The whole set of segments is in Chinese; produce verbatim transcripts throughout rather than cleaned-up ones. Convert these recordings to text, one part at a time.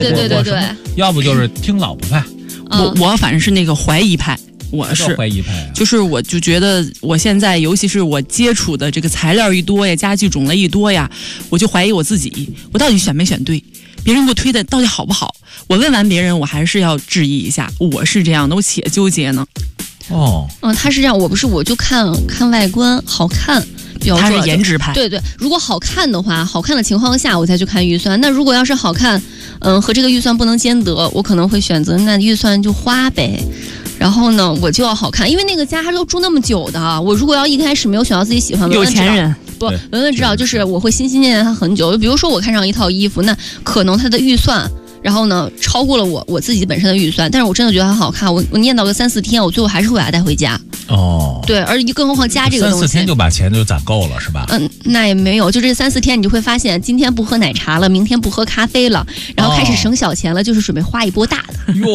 对对对对， 要不就是听老婆派。 我我反正是那个怀疑派。我是怀疑派、啊， 就是我就觉得我现在，尤其是我接触的这个材料一多呀，家具种类一多呀，我就怀疑我自己，我到底选没选对？别人给我推的到底好不好？我问完别人，我还是要质疑一下。我是这样的，我且纠结呢。 哦， 嗯，他是这样，我不是，我就看看外观好看。 他是颜值派， 对对，如果好看的话，好看的情况下我再去看预算。那如果要是好看，嗯，和这个预算不能兼得，我可能会选择那预算就花呗。然后呢，我就要好看，因为那个家还是要住那么久的。我如果要一开始没有选到自己喜欢的， 有钱人不，文文知道，就是我会心心念念它很久。比如说我看上一套衣服，那可能它的预算。然后呢，超过了我我自己本身的预算，但是我真的觉得很好看，我我念叨个三四天，我最后还是会把它带回家。 哦， 对，而更何况家这个东西， 三四天就把钱就攒够了，是吧？ 嗯，那也没有，就这三四天，你就会发现，今天不喝奶茶了，明天不喝咖啡了，然后开始省小钱了，哦、就是准备花一波大的。 哟，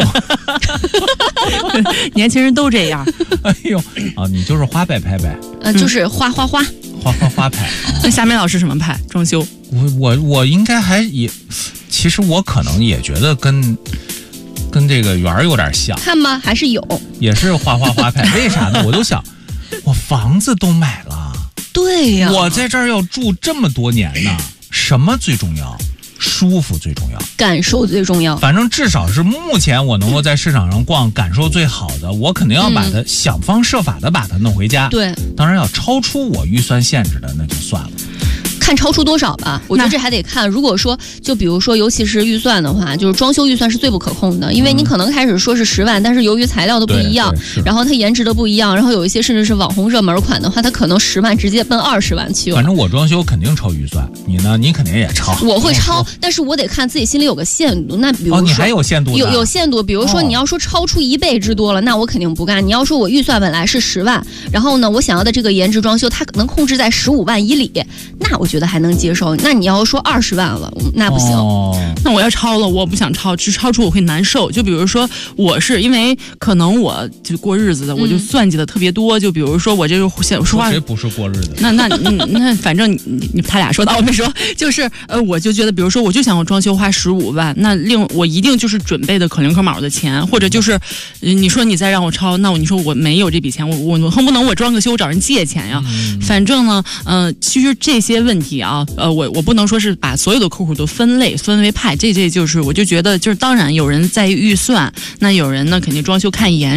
年轻人都这样。 哎呦啊，你就是花呗派呗？ 呃，就是花花花。 花花花派。 那夏梅老师什么派？装修？ 我我我应该还也。其实我可能也觉得跟跟这个圆儿有点像， 看吧，还是有， 也是花花花派。为啥呢？我都想，我房子都买了， 对呀， 我在这儿要住这么多年呢，什么最重要？舒服最重要， 感受最重要。 反正至少是目前我能够在市场上逛，感受最好的，我肯定要把它、嗯、想方设法的把它弄回家。 对， 当然要超出我预算限制的那就算了。 看超出多少吧，我觉得这还得看。如果说，就比如说，尤其是预算的话，就是装修预算是最不可控的，因为你可能开始说是十万，但是由于材料的不一样，然后它颜值的不一样，然后有一些甚至是网红热门款的话，它可能十万直接奔二十万去了。 反正我装修肯定超预算，你呢？你肯定也超。 我会超，但是我得看自己心里有个限度。那比如说， 哦、你还有限度的？ 有有限度。比如说，你要说超出一倍之多了，那我肯定不干。你要说我预算本来是十万，然后呢，我想要的这个颜值装修，它能控制在十五万以里，那我觉得还能接受。那你要说二十万了，那不行、 哦。 那我要超了，我不想超，只超出我会难受。就比如说，我是因为可能我就过日子的，嗯、我就算计的特别多。就比如说我这个说话， 谁不是过日子？ 那那那那反正你你他俩说的，我没说。就是呃，我就觉得，比如说，我就想我装修花十五万，那另我一定就是准备的可零可卯的钱，或者就是、呃、你说你再让我超，那我你说我没有这笔钱，我我我恨不能我装个修找人借钱呀？嗯、反正呢，嗯、呃，其实这些问题啊，呃，我。我不能说是把所有的客户都分类分为派，这这就是我就觉得就是当然有人在意预算，那有人呢肯定装修看颜。